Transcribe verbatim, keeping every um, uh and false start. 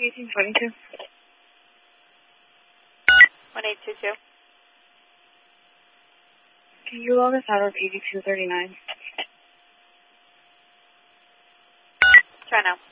eighteen twenty-two. one eight two two. Can you log us out of eighty-two thirty-nine? Try now.